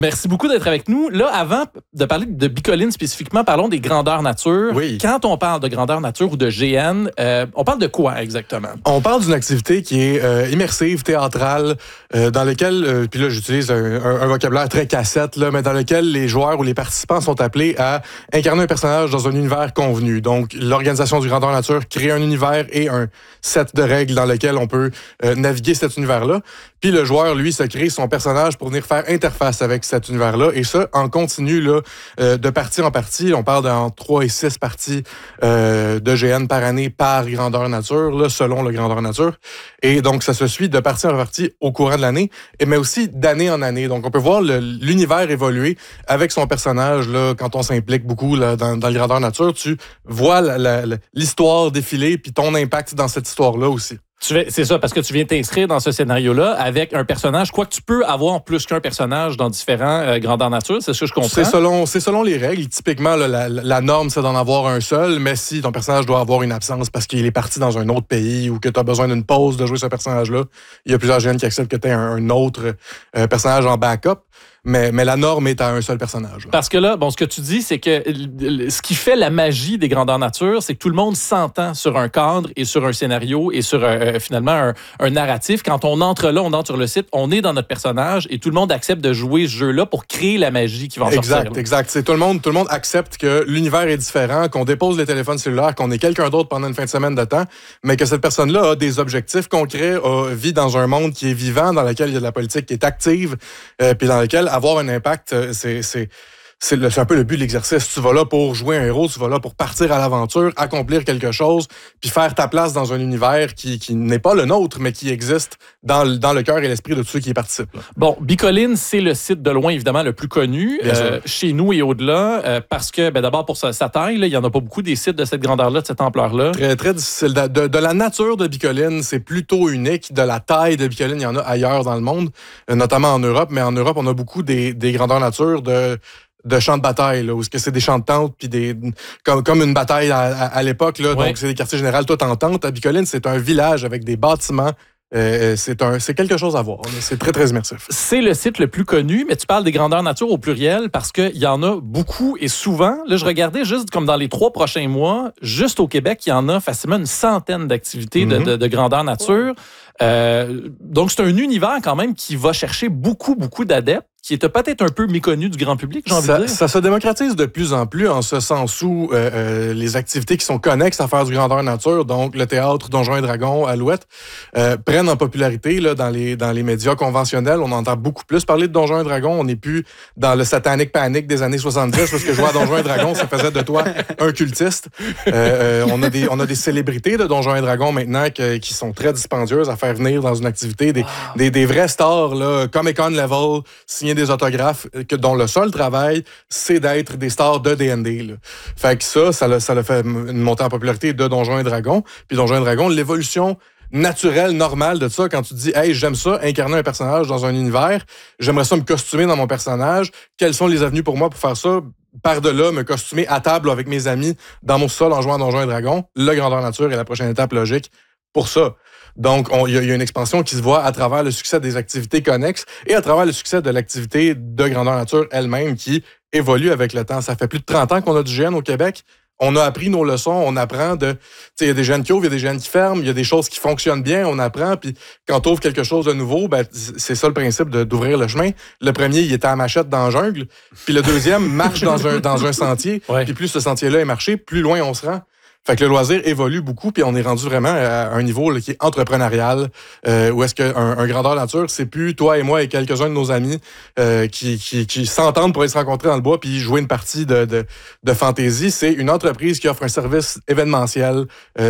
Merci beaucoup d'être avec nous. Là, avant de parler de Bicoline spécifiquement, parlons des grandeurs nature. Oui. Quand on parle de grandeur nature ou de GN, on parle de quoi exactement? On parle d'une activité qui est immersive, théâtrale, dans laquelle, puis là j'utilise un vocabulaire très cassette, là, mais dans lequel les joueurs ou les participants sont appelés à incarner un personnage dans un univers convenu. Donc, l'organisation du grandeur nature crée un univers et un set de règles dans lequel on peut naviguer cet univers-là. Puis le joueur, lui, se crée son personnage pour venir faire interface avec cet univers-là. Et ça, en continu, là, de partie en partie. On parle d'en 3 et 6 parties de GN par année par grandeur nature, là, selon le grandeur nature. Et donc, ça se suit de partie en partie au courant de l'année, mais aussi d'année en année. Donc, on peut voir l'univers évoluer avec son personnage. Là, quand on s'implique beaucoup là, dans le grandeur nature, tu vois l'histoire défiler puis ton impact dans cette histoire-là aussi. C'est ça, parce que tu viens t'inscrire dans ce scénario-là avec un personnage. Quoique tu peux avoir plus qu'un personnage dans différents grandeurs nature, c'est ce que je comprends. C'est selon les règles. Typiquement, là, la norme, c'est d'en avoir un seul, mais si ton personnage doit avoir une absence parce qu'il est parti dans un autre pays ou que tu as besoin d'une pause de jouer ce personnage-là, il y a plusieurs GN qui acceptent que tu aies un autre personnage en backup. Mais la norme est à un seul personnage. Là. Parce que là, bon, ce que tu dis, c'est que ce qui fait la magie des grandeurs nature, c'est que tout le monde s'entend sur un cadre et sur un scénario et sur finalement un narratif. Quand on entre là, on entre sur le site, on est dans notre personnage et tout le monde accepte de jouer ce jeu-là pour créer la magie qui va en sortir. Exact. C'est tout le monde accepte que l'univers est différent, qu'on dépose les téléphones cellulaires, qu'on est quelqu'un d'autre pendant une fin de semaine de temps, mais que cette personne-là a des objectifs concrets, vit dans un monde qui est vivant, dans lequel il y a de la politique qui est active, puis dans lequel avoir un impact, c'est un peu le but de l'exercice. Tu vas là pour jouer un héros, tu vas là pour partir à l'aventure, accomplir quelque chose, puis faire ta place dans un univers qui n'est pas le nôtre, mais qui existe dans le cœur et l'esprit de tous ceux qui y participent. Là. Bon, Bicoline, c'est le site de loin, évidemment, le plus connu, chez nous et au-delà, parce que, d'abord, pour sa taille, là, il n'y en a pas beaucoup des sites de cette grandeur-là, de cette ampleur-là. Très, très difficile. De la nature de Bicoline, c'est plutôt unique. De la taille de Bicoline, il y en a ailleurs dans le monde, notamment en Europe, mais en Europe, on a beaucoup des grandeurs nature de champs de bataille, là, où c'est des champs de tente, puis comme une bataille à l'époque, là, ouais. Donc c'est des quartiers généraux tout en tente. À Bicoline, c'est un village avec des bâtiments. C'est quelque chose à voir. C'est très, très immersif. C'est le site le plus connu, mais tu parles des grandeurs nature au pluriel parce qu'il y en a beaucoup et souvent. Là, je regardais juste comme dans les 3 prochains mois, juste au Québec, il y en a facilement une centaine d'activités de grandeur nature. Donc, c'est un univers quand même qui va chercher beaucoup, beaucoup d'adeptes, qui était peut-être un peu méconnu du grand public, j'ai envie de dire. Ça se démocratise de plus en plus en ce sens où les activités qui sont connexes à faire du grandeur nature, donc le théâtre, Donjons et Dragons, Alouette, prennent en popularité là, dans les médias conventionnels. On entend beaucoup plus parler de Donjons et Dragons. On n'est plus dans le satanic panic des années 70 parce que jouer à Donjons et Dragons, ça faisait de toi un cultiste. On a des célébrités de Donjons et Dragons maintenant qui sont très dispendieuses à faire venir dans une activité. Des vrais stars, là, Comic-Con level, signer des autographes, dont le seul travail, c'est d'être des stars de D&D. Là. Fait que ça l'a fait une montée en popularité de Donjons et Dragons. Puis Donjons et Dragons, l'évolution naturelle, normale de ça, quand tu dis « Hey, j'aime ça, incarner un personnage dans un univers, j'aimerais ça me costumer dans mon personnage, quelles sont les avenues pour moi pour faire ça? » Par-delà, me costumer à table avec mes amis dans mon sol en jouant à Donjons et Dragons, le grandeur nature est la prochaine étape logique pour ça. Donc, il y a une expansion qui se voit à travers le succès des activités connexes et à travers le succès de l'activité de grandeur nature elle-même qui évolue avec le temps. Ça fait plus de 30 ans qu'on a du GN au Québec. On a appris nos leçons, on apprend il y a des GN qui ouvrent, il y a des GN qui ferment, il y a des choses qui fonctionnent bien, on apprend, puis quand tu ouvres quelque chose de nouveau, c'est ça le principe d'ouvrir le chemin. Le premier, il était à machette dans la jungle, puis le deuxième marche dans un sentier, ouais. Puis plus ce sentier-là est marché, plus loin on se rend. Fait que le loisir évolue beaucoup, puis on est rendu vraiment à un niveau là, qui est entrepreneurial, où est-ce qu'un grandeur nature, c'est plus toi et moi et quelques-uns de nos amis qui s'entendent pour aller se rencontrer dans le bois puis jouer une partie de fantaisie. C'est une entreprise qui offre un service événementiel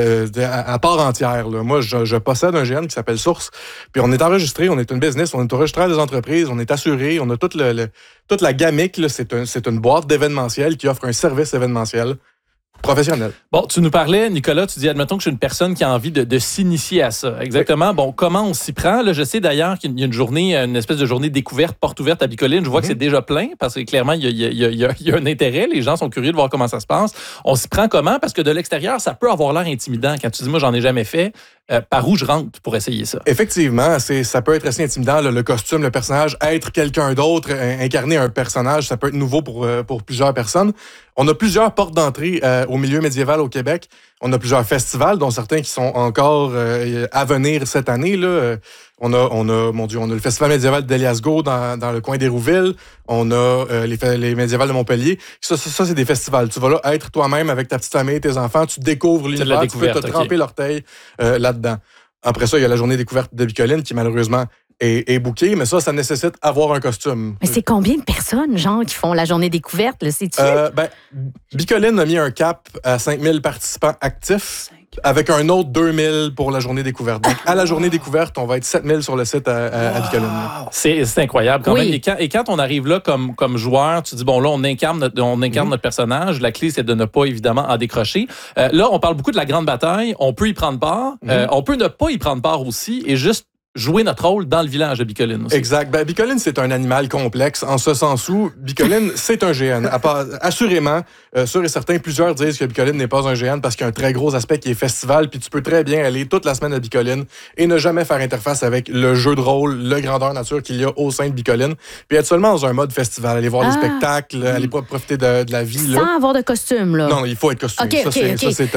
à part entière. Là. Moi, je possède un GN qui s'appelle Source, puis on est enregistré, on est une business, on est enregistré à des entreprises, on est assuré, on a toute la gamique. Là, c'est une boîte d'événementiel qui offre un service événementiel professionnel. Bon, tu nous parlais, Nicolas, tu dis, admettons que je suis une personne qui a envie de s'initier à ça. Exactement. Oui. Bon, comment on s'y prend? Là, je sais d'ailleurs qu'il y a une journée, une espèce de journée découverte, porte ouverte à Bicoline. Je vois que c'est déjà plein parce que clairement, il y a un intérêt. Les gens sont curieux de voir comment ça se passe. On s'y prend comment? Parce que de l'extérieur, ça peut avoir l'air intimidant. Quand tu dis, moi, j'en ai jamais fait, par où je rentre pour essayer ça. Effectivement, ça peut être assez intimidant, le costume, le personnage, être quelqu'un d'autre, incarner un personnage, ça peut être nouveau pour plusieurs personnes. On a plusieurs portes d'entrée au milieu médiéval au Québec. On a plusieurs festivals, dont certains qui sont encore à venir cette année. Là. On a le Festival médiéval d'Eliasgo dans le coin d'Hérouville. On a les médiévals de Montpellier. Ça, c'est des festivals. Tu vas là être toi-même avec ta petite famille, tes enfants. Tu découvres l'univers, tu peux te tremper l'orteil là-dedans. Après ça, il y a la journée découverte de Bicoline qui, malheureusement, est bookée, mais ça nécessite avoir un costume. Mais c'est combien de personnes, genre, qui font la journée découverte, là, sais-tu? Bicoline a mis un cap à 5000 participants actifs, avec un autre 2000 pour la journée découverte. Donc, à la journée découverte, on va être 7000 sur le site à Bicoline. C'est incroyable quand même. Et quand on arrive là comme joueur, tu dis, bon, là, on incarne notre personnage. La clé, c'est de ne pas, évidemment, en décrocher. Là, on parle beaucoup de la grande bataille. On peut y prendre part. On peut ne pas y prendre part aussi et juste jouer notre rôle dans le village de Bicoline aussi. Exact. Bicoline, c'est un animal complexe en ce sens où Bicoline, c'est un GN. Assurément, sûr et certain, plusieurs disent que Bicoline n'est pas un GN parce qu'il y a un très gros aspect qui est festival, puis tu peux très bien aller toute la semaine à Bicoline et ne jamais faire interface avec le jeu de rôle, le grandeur nature qu'il y a au sein de Bicoline, puis être seulement dans un mode festival, aller voir les spectacles, aller profiter de la vie. Sans là. avoir de costume, là. Non, il faut être costume. Okay, c'est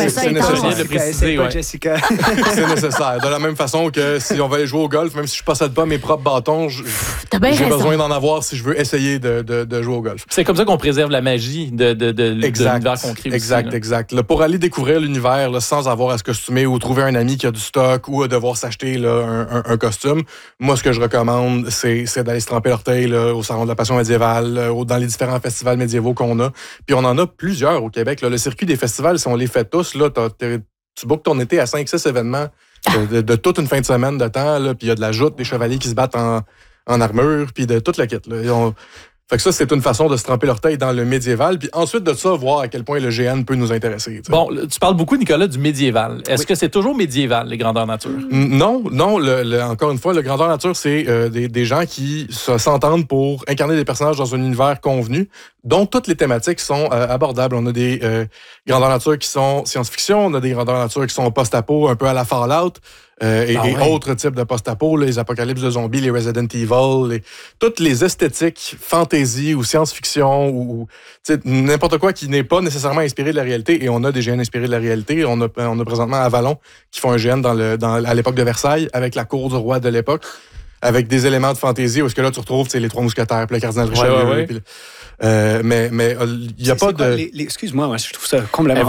nécessaire. Jessica. C'est nécessaire. De la même façon que si on va aller jouer au golf, même si je possède pas mes propres bâtons, j'ai besoin d'en avoir si je veux essayer de jouer au golf. C'est comme ça qu'on préserve la magie de l'univers qu'on crée Exact. Là, pour aller découvrir l'univers là, sans avoir à se costumer ou trouver un ami qui a du stock ou à devoir s'acheter là, un costume, moi, ce que je recommande, c'est d'aller se tremper l'orteil là, au Salon de la Passion médiévale, dans les différents festivals médiévaux qu'on a. Puis on en a plusieurs au Québec. Là. Le circuit des festivals, si on les fait tous, là, tu bookes ton été à 5-6 événements de toute une fin de semaine de temps, là, puis il y a de la joute, des chevaliers qui se battent en armure, puis de toute la kit. Là. Fait que ça, c'est une façon de se tremper l'orteil dans le médiéval, puis ensuite de ça, voir à quel point le GN peut nous intéresser. T'sais. Bon, tu parles beaucoup, Nicolas, du médiéval. Est-ce que c'est toujours médiéval, les grandeurs nature? Non. Encore une fois, le grandeur nature, c'est des gens qui s'entendent pour incarner des personnages dans un univers convenu, dont toutes les thématiques sont abordables. On a des grandeurs nature qui sont science-fiction, on a des grandeurs nature qui sont post-apo, un peu à la Fallout. Et autres types de post-apo, les apocalypses de zombies, les Resident Evil, toutes les esthétiques fantasy ou science-fiction ou n'importe quoi qui n'est pas nécessairement inspiré de la réalité. Et on a des GN inspirés de la réalité. On a présentement Avalon qui font un GN à l'époque de Versailles avec la cour du roi de l'époque, avec des éléments de fantasy où est-ce que là tu retrouves les trois mousquetaires, puis le cardinal Richelieu. Puis, mais il n'y a pas de... Excuse-moi, moi, je trouve ça complètement...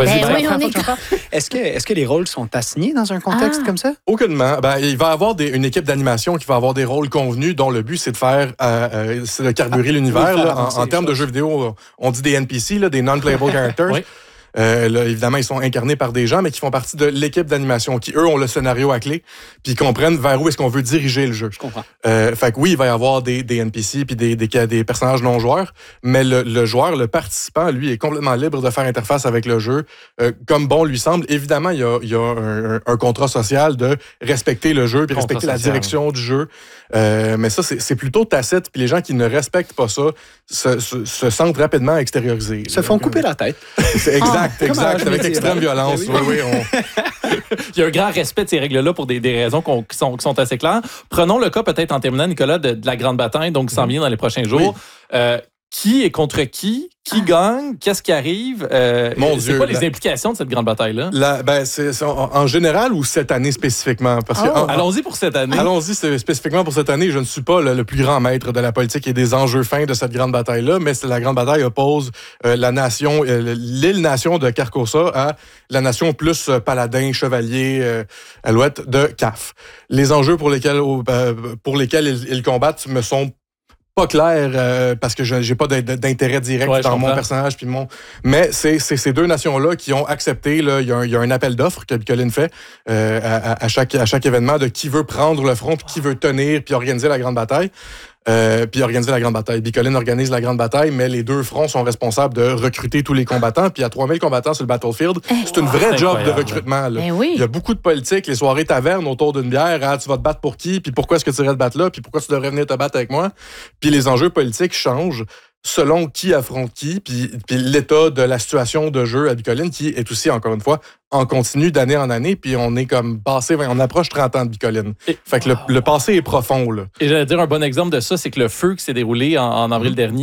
Est-ce que les rôles sont assignés dans un contexte comme ça? Aucunement. Il va y avoir une équipe d'animation qui va avoir des rôles convenus dont le but, c'est de faire c'est de carburer l'univers. Là, en termes de jeux vidéo, on dit des NPC, là, des non-playable characters. Oui. Là, évidemment, ils sont incarnés par des gens, mais qui font partie de l'équipe d'animation, qui, eux, ont le scénario à clé, puis ils comprennent vers où est-ce qu'on veut diriger le jeu. Je comprends. Fait que oui, il va y avoir des NPC puis des personnages non-joueurs, mais le joueur, le participant, lui, est complètement libre de faire interface avec le jeu, comme bon lui semble. Évidemment, il y a un contrat social de respecter le jeu, puis respecter la direction du jeu. Mais ça, c'est plutôt tacite, puis les gens qui ne respectent pas ça se sentent rapidement extériorisés. Se font couper la tête. C'est exact, avec extrême violence. Oui, Il y a un grand respect de ces règles-là pour des raisons qui sont assez claires. Prenons le cas peut-être en terminant, Nicolas, de la grande bataille, donc qui s'en vient dans les prochains jours. Oui. Qui est contre qui? Qui gagne? Qu'est-ce qui arrive? C'est quoi les implications de cette grande bataille-là? C'est en général ou cette année spécifiquement? Parce que, allons-y pour cette année. Allons-y spécifiquement pour cette année. Je ne suis pas le plus grand maître de la politique et des enjeux fins de cette grande bataille-là, mais la grande bataille oppose l'île-nation de Carcosa à la nation plus paladin, chevalier, alouette de CAF. Les enjeux pour lesquels ils combattent me sont pas clair parce que j'ai pas d'intérêt direct dans mon personnage puis mais c'est ces deux nations-là qui ont accepté là, il y a un appel d'offres que Bicoline fait à chaque événement de qui veut prendre le front puis qui veut tenir puis organiser la grande bataille. Bicoline organise la grande bataille, mais les deux fronts sont responsables de recruter tous les combattants. Puis il y a 3000 combattants sur le battlefield. C'est une vraie job de recrutement. Là. Il y a beaucoup de politique, les soirées tavernes autour d'une bière. Ah, tu vas te battre pour qui? Puis pourquoi est-ce que tu irais te battre là? Puis pourquoi tu devrais venir te battre avec moi? Puis les enjeux politiques changent. selon qui affronte qui, puis l'état de la situation de jeu à Bicoline, qui est aussi, encore une fois, en continu d'année en année, puis on est comme on approche 30 ans de Bicoline. Fait que le passé est profond, là. Et j'allais dire, un bon exemple de ça, c'est que le feu qui s'est déroulé en avril dernier,